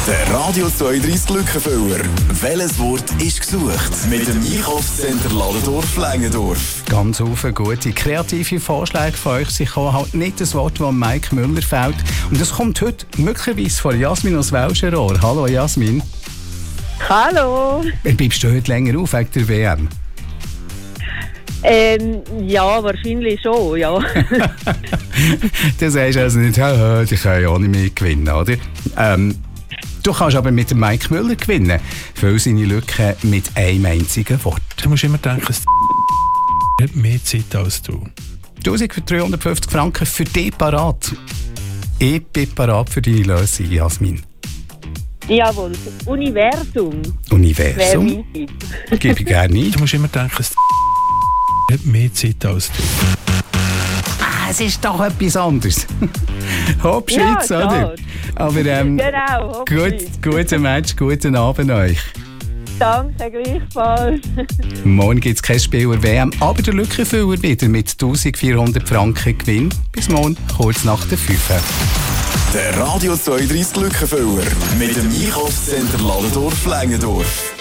Der Radio 32 Glückenfüller. Welches Wort ist gesucht? Mit dem Einkaufscenter Ladendorf-Längendorf. Ganz viele gute, kreative Vorschläge von euch. Sie kommen halt nicht das Wort, das Mike Müller fällt. Und das kommt heute möglicherweise von Jasmin aus Welscherohr. Hallo Jasmin. Hallo. Bleibst du heute länger auf wegen der WM? Ja, wahrscheinlich schon, ja. Du sagst also nicht, die können ja auch nicht mehr gewinnen, oder? Du kannst aber mit dem Mike Müller gewinnen. Füll seine Lücke mit einem einzigen Wort. Du musst immer denken, es hat mehr Zeit als du. 1350 Franken für dich parat. Ich bin parat für deine Lösung, Jasmin. Jawohl, Universum. Universum? Gebe ich gerne ein. Du musst immer denken, es hat mehr Zeit als du. Es ist doch etwas anderes. Hopschwitz, ja, oder? Aber genau, guten Match, guten Abend euch. Danke, gleichfalls. Morgen gibt es kein Spieler WM, aber der Lückenfüller wieder mit 1400 Franken Gewinn. Bis morgen, kurz nach der 5. Der Radio 32 Glückenfüller. Mit dem Einkaufscenter Ladendorf-Längendorf.